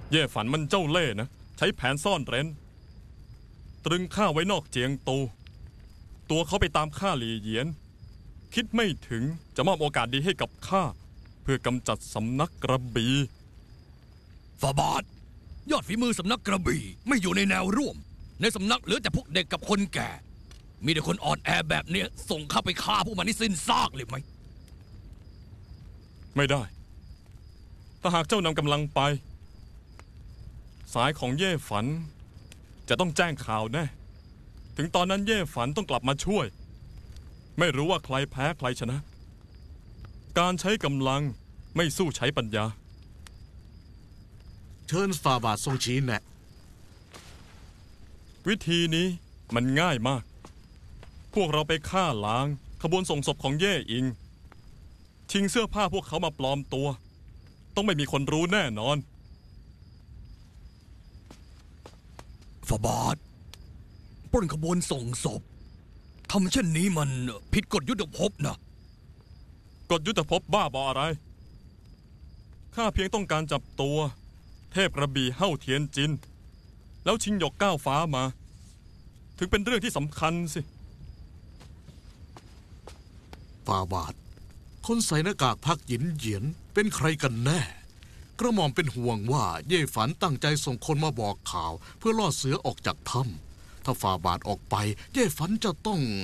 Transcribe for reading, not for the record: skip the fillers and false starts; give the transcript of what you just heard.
เย่ฝันมันเจ้าเล่ห์นะใช้แผนซ่อนเร้นตรึงข้าไว้นอกเจียงตูตัวเขาไปตามข้าหลี่เหยียนคิดไม่ถึงจะมอบโอกาสดีให้กับข้าเพื่อกำจัดสำนักกระบี่ฝ่าบาทยอดฝีมือสำนักกระบี่ไม่อยู่ในแนวร่วมในสำนักเหลือแต่พวกเด็กกับคนแก่มีแต่คนอ่อนแอแบบเนี้ยส่งข้าไปฆ่าพวกมันให้สิ้นซากเลยไหมไม่ได้ถ้าหากเจ้านำกำลังไปสายของเย่ฝันจะต้องแจ้งข่าวแน่ถึงตอนนั้นเย่ฝันต้องกลับมาช่วยไม่รู้ว่าใครแพ้ใครชนะการใช้กำลังไม่สู้ใช้ปัญญาเชิญฝ่าบาททรงชี้แนะวิธีนี้มันง่ายมากพวกเราไปฆ่าล้างขบวนส่งศพของเย่อิงชิงเสื้อผ้าพวกเขามาปลอมตัวต้องไม่มีคนรู้แน่นอนฝ่าบาทปล้นขบวนส่งศพทำเช่นนี้มันผิดกฎยุทธภพนะกฎยุทธภพบ้าบออะไรข้าเพียงต้องการจับตัวเทพกระบี่เฮ่าเทียนจินแล้วชิงหยกก้าวฟ้ามาถึงเป็นเรื่องที่สำคัญสิฝ่าบาทคนใส่หน้ากากพักหยินเหยียนเป็นใครกันแน่กระหม่อมเป็นห่วงว่าเย่ฝันตั้งใจส่งคนมาบอกข่าวเพื่อล่อเสือออกจากถ้ำถ้าฝ่าบาทออกไปเย่ฝันจะต้อง